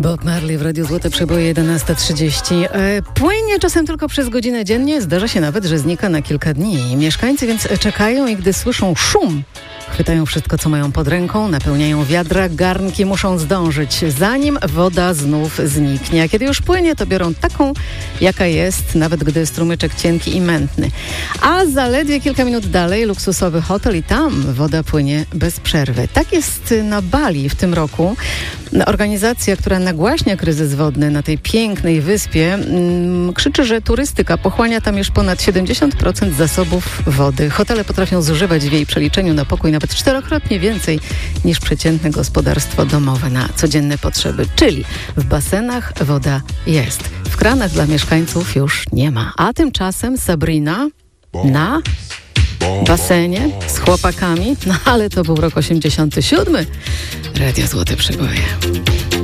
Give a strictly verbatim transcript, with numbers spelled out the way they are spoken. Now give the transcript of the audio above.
Bob Marley w Radiu Złote Przeboje jedenasta trzydzieści. E, płynie czasem tylko przez godzinę dziennie, zdarza się nawet, że znika na kilka dni. Mieszkańcy więc czekają i gdy słyszą szum, chwytają wszystko, co mają pod ręką, napełniają wiadra, garnki, muszą zdążyć, zanim woda znów zniknie. A kiedy już płynie, to biorą taką, jaka jest, nawet gdy strumyczek cienki i mętny. A zaledwie kilka minut dalej luksusowy hotel i tam woda płynie bez przerwy. Tak jest na Bali w tym roku. Organizacja, która nagłaśnia kryzys wodny na tej pięknej wyspie, mm, krzyczy, że turystyka pochłania tam już ponad siedemdziesiąt procent zasobów wody. Hotele potrafią zużywać w jej przeliczeniu na pokój nawet czterokrotnie więcej niż przeciętne gospodarstwo domowe na codzienne potrzeby. Czyli w basenach woda jest. W kranach dla mieszkańców już nie ma. A tymczasem Sabrina na basenie z chłopakami. No ale to był rok osiemdziesiąty siódmy. Radio Złote Przeboje.